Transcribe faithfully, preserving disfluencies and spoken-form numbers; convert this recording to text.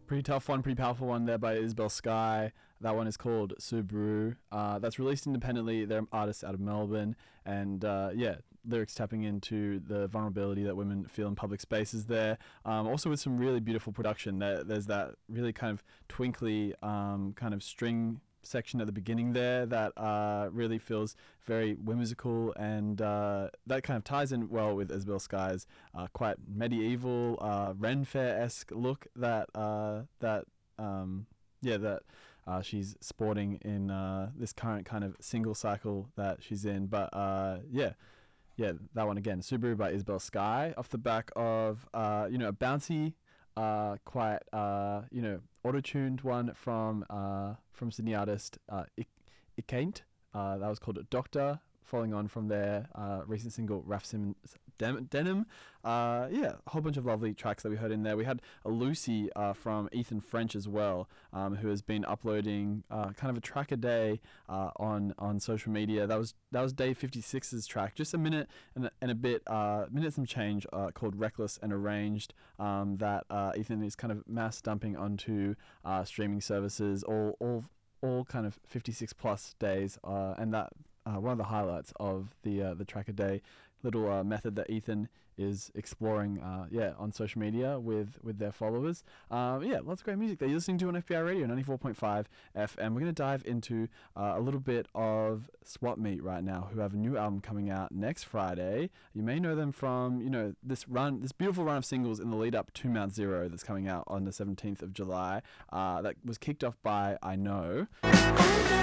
pretty tough one, pretty powerful one there by Isabel Sky. That one is called Subaru. Uh, that's released independently. They're artists out of Melbourne, and uh, yeah, lyrics tapping into the vulnerability that women feel in public spaces there. Um, also with some really beautiful production. There, there's that really kind of twinkly um, kind of string section at the beginning there that uh, really feels very whimsical, and uh, that kind of ties in well with Isabel Sky's uh, quite medieval uh, Ren Fair-esque look that uh, that um, yeah that uh, she's sporting in uh, this current kind of single cycle that she's in. But uh, yeah yeah that one again, Subaru by Isabel Sky, off the back of uh, you know a bouncy uh, quite uh, you know auto-tuned one from uh, from Sydney artist uh, I- Ikaint. Uh, that was called Doctor, following on from their uh, recent single Raf Simons Dem- Denim. Uh, yeah, a whole bunch of lovely tracks that we heard in there. We had a Lucy uh, from Ethan French as well, um, who has been uploading uh, kind of a track a day uh, on on social media. That was that was day fifty-six's track, just a minute and a, and a bit, uh, minutes and change, uh, called Reckless and Arranged. Um, that uh, Ethan is kind of mass dumping onto uh, streaming services, all all all kind of fifty-six plus days, uh, and that. Uh, one of the highlights of the uh, the track a day little uh, method that Ethan is exploring, uh, yeah, on social media with with their followers. Um, yeah, lots of great music there. You're listening to on F B I Radio ninety-four point five F M. We're going to dive into uh, a little bit of Swap Meet right now, who have a new album coming out next Friday. You may know them from, you know, this run, this beautiful run of singles in the lead up to Mount Zero that's coming out on the seventeenth of July. Uh, that was kicked off by I Know.